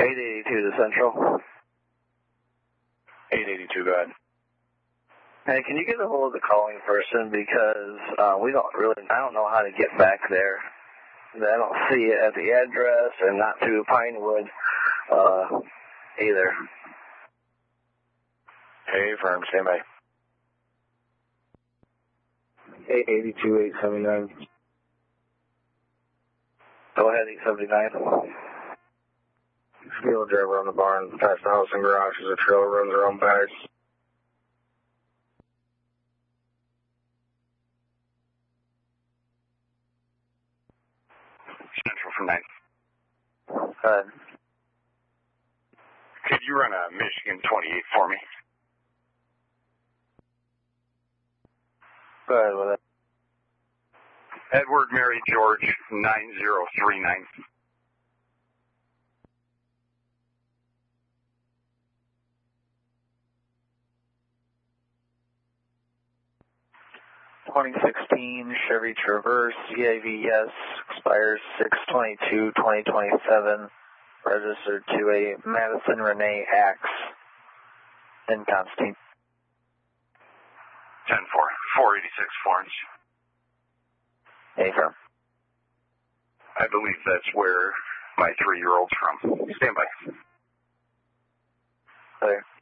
882 to Central. 882, go ahead. Hey, can you get a hold of the calling person, because I don't know how to get back there. I don't see it at the address and not through Pinewood either. Hey, firm, stand by. 882, 879. Go ahead, 879. Field driver on the barn, past the house and garage. There's a trailer, runs her own bags. Central from 9. Go ahead. Could you run a Michigan 28 for me? Go ahead with it. Edward Mary George 9039. Chevy Traverse, CIVS, expires 6/22/2027, registered to a Madison Renee Axe in Constantine. 10-4, 486 Florence. Affirm. I believe that's where my 3-year-old's from. Stand by. Clear.